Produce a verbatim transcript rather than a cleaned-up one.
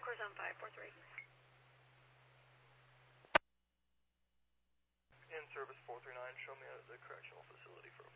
Corazon five four three. In service four three nine, show me the correctional facility for